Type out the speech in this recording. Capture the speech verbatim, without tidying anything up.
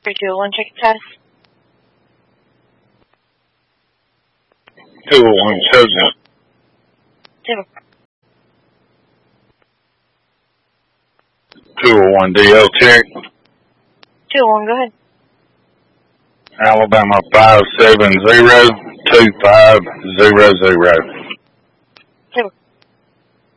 three two one, check test. two oh one, chosen. Two. two oh one, D L check. two oh one, go ahead. Alabama five seven zero two five zero zero.